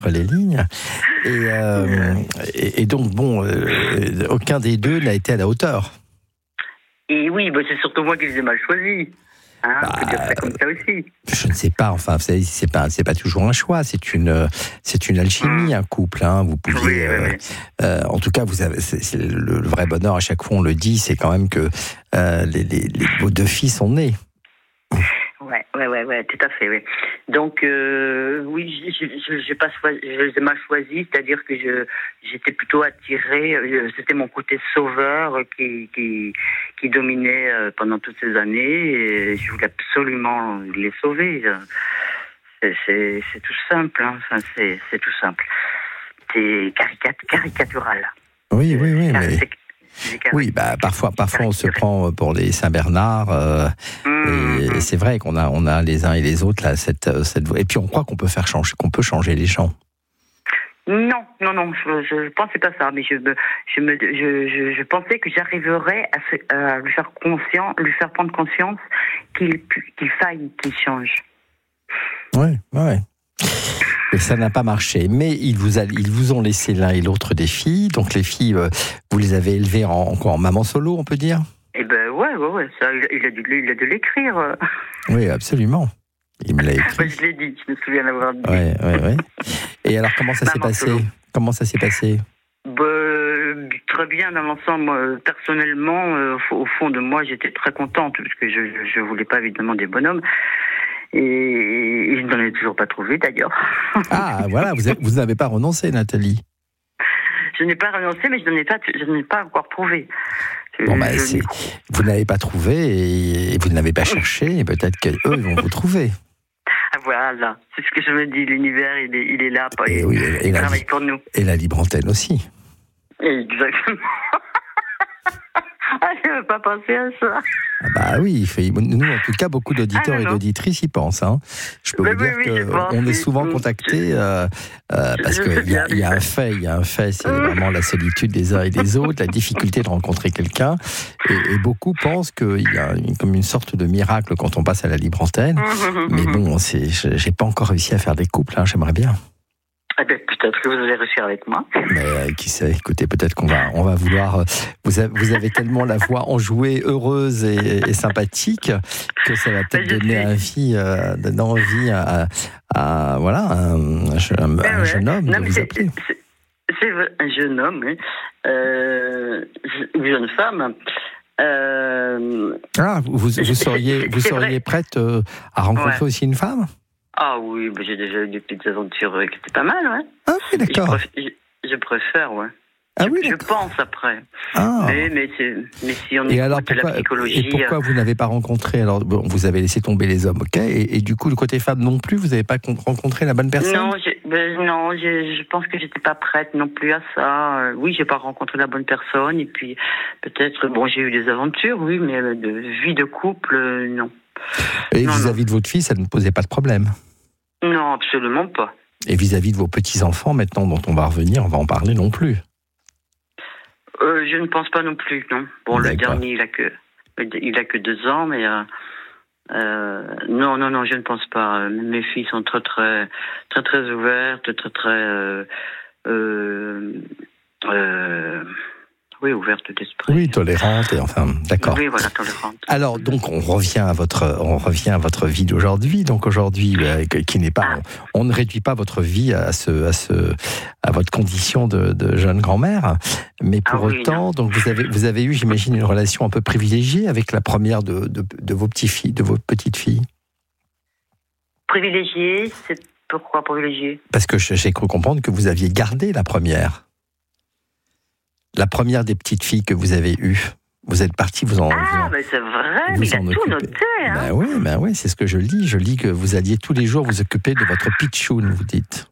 les lignes. Et donc, bon, aucun des deux n'a été à la hauteur. Et oui, c'est surtout moi qui les ai mal choisis. On peut dire ça comme ça aussi. Je ne sais pas, enfin, vous savez, c'est pas toujours un choix, c'est une alchimie, un couple. Hein. Vous pouvez, en tout cas, c'est le vrai bonheur, à chaque fois on le dit, c'est quand même que vos deux filles sont nées. Ouais, tout à fait, oui. Donc, oui, je les ai mal choisis, c'est-à-dire que j'étais plutôt attirée, c'était mon côté sauveur qui dominait pendant toutes ces années, et je voulais absolument les sauver. C'est tout simple, hein. Enfin, c'est tout simple. C'est caricatural. Oui, mais... Oui, parfois on se prend pour les Saint-Bernard, et c'est vrai qu'on a les uns et les autres là cette et puis on croit qu'on peut changer les gens. Non, je pensais pas ça, mais je pensais que j'arriverais à lui faire prendre conscience qu'il faille qu'il change. Ouais. Et ça n'a pas marché. Mais ils vous ont laissé l'un et l'autre des filles. Donc les filles, vous les avez élevées en maman solo, on peut dire ? Eh ben ouais. Ça, il a dû l'écrire. Oui, absolument. Il me l'a écrit. Je l'ai dit, je me souviens l'avoir dit. Ouais. Et alors comment ça s'est passé ? Très bien dans l'ensemble. Personnellement, au fond de moi, j'étais très contente parce que je voulais pas évidemment des bonhommes. Et je n'en ai toujours pas trouvé d'ailleurs. Ah voilà, vous n'avez pas renoncé, Nathalie. Je n'ai pas renoncé, mais je n'en ai pas encore trouvé. Vous n'avez pas trouvé et vous ne l'avez pas cherché, et peut-être qu'eux vont vous trouver. Ah, voilà, c'est ce que je me dis, l'univers il est là, il travaille pour nous. Et la libre antenne aussi. Exactement. Je n'avais pas pensé à ça. Oui, nous en tout cas, beaucoup d'auditeurs et d'auditrices y pensent. Hein. Je peux vous dire qu'on est souvent contactés parce qu'il y a un fait, c'est vraiment la solitude des uns et des autres, la difficulté de rencontrer quelqu'un. Et beaucoup pensent qu'il y a comme une sorte de miracle quand on passe à la libre antenne. Mais bon, j'ai pas encore réussi à faire des couples, hein, j'aimerais bien. Peut-être que vous allez réussir avec moi. Mais qui sait, écoutez, peut-être qu'on va vouloir... Vous avez tellement la voix enjouée, heureuse et sympathique que ça va peut-être donner envie à un jeune homme de vous appeler. C'est vrai, un jeune homme, oui. Une jeune femme. Vous seriez prête à rencontrer aussi une femme ? Ah oui, j'ai déjà eu des petites aventures qui étaient pas mal, ouais. Ah oui, d'accord. Je préfère, ouais. Ah oui, je pense après. Ah. Mais si on écoute de la psychologie... Et pourquoi vous n'avez pas rencontré, alors vous avez laissé tomber les hommes, ok, et du coup, le côté femme non plus, vous n'avez pas rencontré la bonne personne ? Non, je pense que j'étais pas prête non plus à ça. Oui, j'ai pas rencontré la bonne personne, et puis peut-être, j'ai eu des aventures, oui, mais de vie de couple, non. Et vis-à-vis de votre fille, ça ne posait pas de problème ? Non, absolument pas. Et vis-à-vis de vos petits-enfants, maintenant dont on va revenir, on va en parler non plus ? Je ne pense pas non plus, non. Bon, le dernier, il a que 2 ans, mais non, je ne pense pas. Mes filles sont très, très, très, très ouvertes, très, très, oui, ouverte d'esprit. Oui, tolérante, et enfin, d'accord. Oui, voilà, tolérante. Alors, donc, on revient à votre vie d'aujourd'hui. Donc, aujourd'hui, qui n'est pas, on ne réduit pas votre vie à votre condition de jeune grand-mère. Mais pour autant, donc, vous avez eu, j'imagine, une relation un peu privilégiée avec la première de vos petites filles. Privilégiée, c'est pourquoi privilégiée ? Parce que j'ai cru comprendre que vous aviez gardé la première. La première des petites filles que vous avez eues. Vous êtes parti, mais c'est vrai, mais il a tout noté. Hein. Ben oui, c'est ce que je lis. Je lis que vous alliez tous les jours vous occuper de votre pitchoun, vous dites.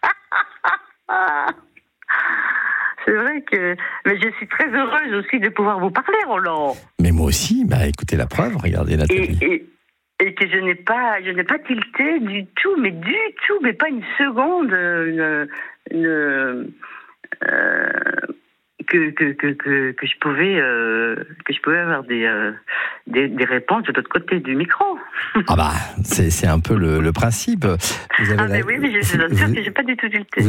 C'est vrai que... Mais je suis très heureuse aussi de pouvoir vous parler, Roland. Mais moi aussi, écoutez la preuve, regardez Nathalie. Et que je n'ai pas tilté du tout, mais pas une seconde, que je pouvais avoir des réponses de l'autre côté du micro. C'est un peu le principe. Oui, mais je suis sûre que j'ai pas du tout tilté.